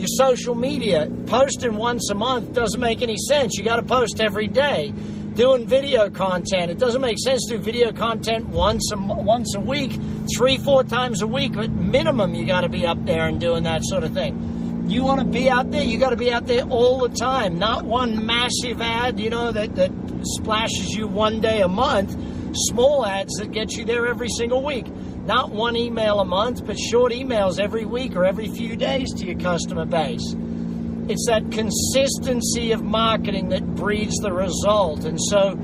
Your social media, posting once a month doesn't make any sense. You got to post every day. Doing video content, it doesn't make sense to do video content once a week, 3-4 times a week, but minimum you got to be up there and doing that sort of thing. You want to be out there, you got to be out there all the time, not one massive ad, that splashes you one day a month, small ads that get you there every single week. Not one email a month, but short emails every week or every few days to your customer base. It's that consistency of marketing that breeds the result. And so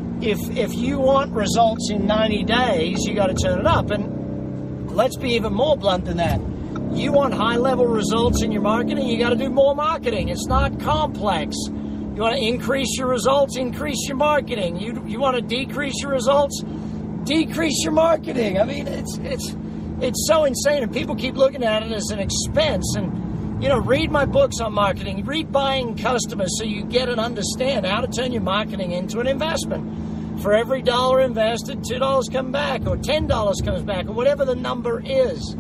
if you want results in 90 days, you got to turn it up. And let's be even more blunt than that. You want high-level results in your marketing, you got to do more marketing. It's not complex. You want to increase your results, increase your marketing. You want to decrease your results, decrease your marketing. I mean, it's so insane, and people keep looking at it as an expense. And read my books on marketing. Read Buying Customers so you get and understand how to turn your marketing into an investment. For every $1 invested, $2 come back, or $10 comes back, or whatever the number is.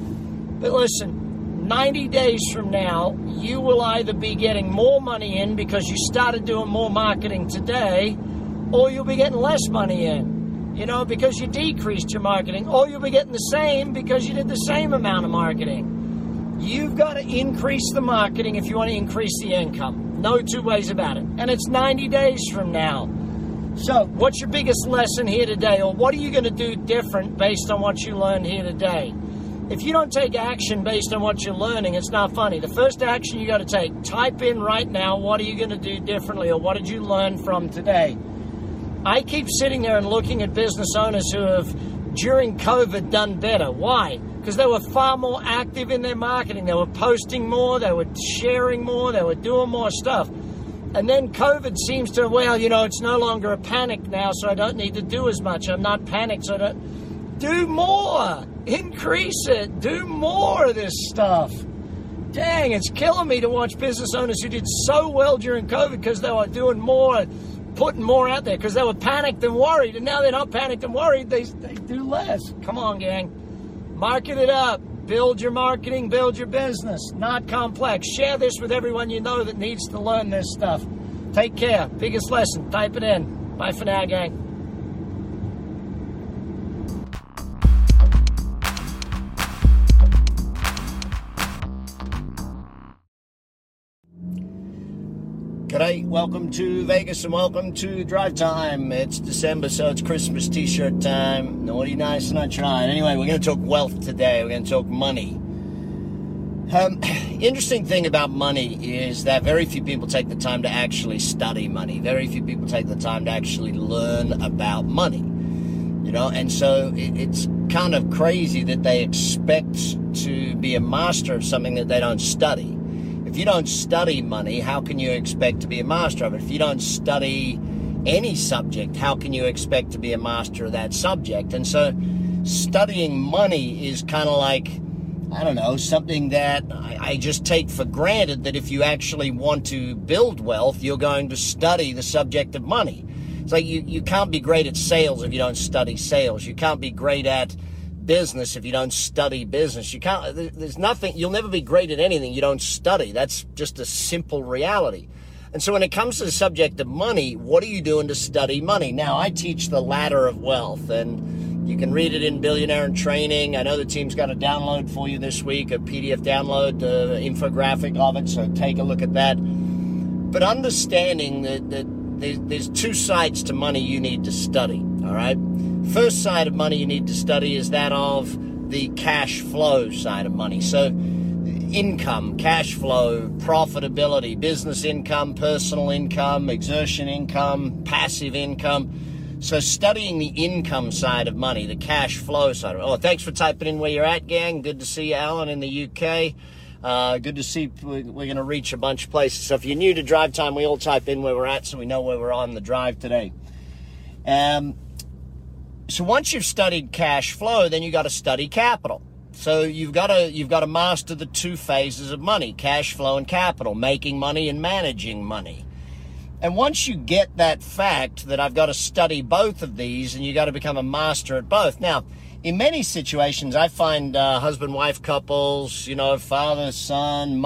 But listen, 90 days from now, you will either be getting more money in because you started doing more marketing today, or you'll be getting less money in, because you decreased your marketing, or you'll be getting the same because you did the same amount of marketing. You've got to increase the marketing if you want to increase the income. No two ways about it. And it's 90 days from now. So what's your biggest lesson here today? Or what are you going to do different based on what you learned here today? If you don't take action based on what you're learning, it's not funny. The first action you got to take, type in right now, what are you going to do differently? Or what did you learn from today? I keep sitting there and looking at business owners who have, during COVID, done better. Why? Because they were far more active in their marketing. They were posting more, they were sharing more, they were doing more stuff. And then COVID seems to, it's no longer a panic now, so I don't need to do as much. I'm not panicked, so I don't. Do more. Increase it. Do more of this stuff. Dang, it's killing me to watch business owners who did so well during COVID because they were doing more, putting more out there because they were panicked and worried. And now they're not panicked and worried. They do less. Come on, gang. Market it up. Build your marketing, build your business. Not complex. Share this with everyone you know that needs to learn this stuff. Take care. Biggest lesson. Type it in. Bye for now, gang. G'day, welcome to Vegas and welcome to Drive Time. It's December, so it's Christmas t-shirt time. Naughty, nice, and untried. Anyway, we're going to talk wealth today. We're going to talk money. Interesting thing about money is that very few people take the time to actually study money. Very few people take the time to actually learn about money. And so it's kind of crazy that they expect to be a master of something that they don't study. If you don't study money, how can you expect to be a master of it? If you don't study any subject, how can you expect to be a master of that subject? And so studying money is kind of like, something that I just take for granted, that if you actually want to build wealth, you're going to study the subject of money. It's like you can't be great at sales if you don't study sales. You can't be great at business if you don't study business. There's nothing, you'll never be great at anything you don't study. That's just a simple reality. And so when it comes to the subject of money, what are you doing to study money? Now, I teach the ladder of wealth, and you can read it in Billionaire in Training. I know the team's got a download for you this week, a PDF download, the infographic of it, so take a look at that. But understanding that there's two sides to money you need to study, all right? First side of money you need to study is that of the cash flow side of money. So income, cash flow, profitability, business income, personal income, exertion income, passive income. So studying the income side of money, the cash flow side of it. Oh, thanks for typing in where you're at, gang. Good to see you, Alan, in the UK. Good to see we're going to reach a bunch of places. So if you're new to Drive Time, we all type in where we're at so we know where we're on the drive today. So once you've studied cash flow, then you got to study capital. So you've got to master the two phases of money, cash flow and capital, making money and managing money. And once you get that fact that I've got to study both of these, and you got to become a master at both. Now, in many situations, I find husband-wife couples, father, son,